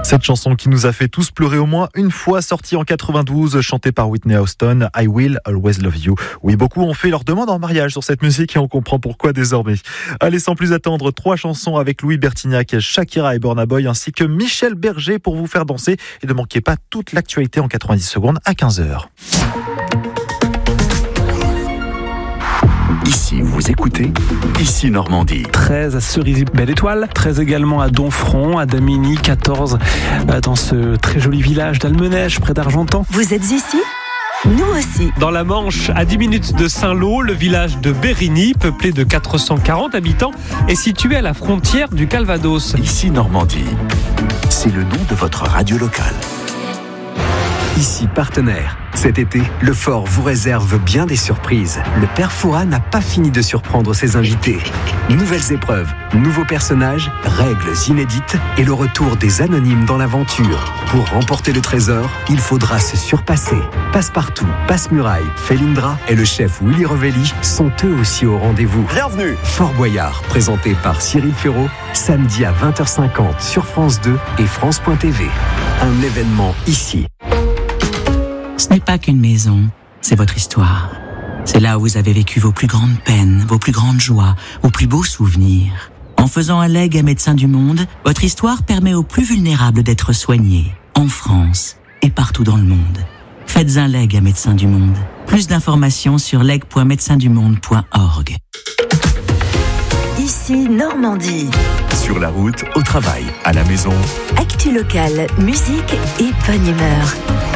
Cette chanson qui nous a fait tous pleurer au moins une fois, sortie en 92, chantée par Whitney Houston, I Will Always Love You. Oui, beaucoup ont fait leur demande en mariage sur cette musique et on comprend pourquoi désormais. Allez, sans plus attendre, 3 chansons avec Louis Bertignac, Shakira et Burna Boy, ainsi que Michel Berger pour vous faire danser. Et ne manquez pas toute l'actualité en 90 secondes à 15h. Ici, vous écoutez Ici Normandie. 13 à Cerisy-Belle-Étoile, 13 également à Domfront, à Damigny, 14 dans ce très joli village d'Almenège, près d'Argentan. Vous êtes ici ? Nous aussi. Dans la Manche, à 10 minutes de Saint-Lô, le village de Bérigny, peuplé de 440 habitants, est situé à la frontière du Calvados. Ici Normandie, c'est le nom de votre radio locale. Ici partenaire. Cet été, le Fort vous réserve bien des surprises. Le Père Fouras n'a pas fini de surprendre ses invités. Nouvelles épreuves, nouveaux personnages, règles inédites et le retour des anonymes dans l'aventure. Pour remporter le trésor, il faudra se surpasser. Passepartout, Passe-Muraille, Felindra et le chef Willy Revelli sont eux aussi au rendez-vous. Bienvenue. Fort Boyard, présenté par Cyril Ferraud, samedi à 20h50 sur France 2 et France.tv. Un événement ici. Ce n'est pas qu'une maison, c'est votre histoire. C'est là où vous avez vécu vos plus grandes peines, vos plus grandes joies, vos plus beaux souvenirs. En faisant un legs à Médecins du Monde, votre histoire permet aux plus vulnérables d'être soignés, en France et partout dans le monde. Faites un legs à Médecins du Monde. Plus d'informations sur leg.médecindumonde.org. Ici Normandie. Sur la route, au travail, à la maison. Actu locale, musique et bonne humeur.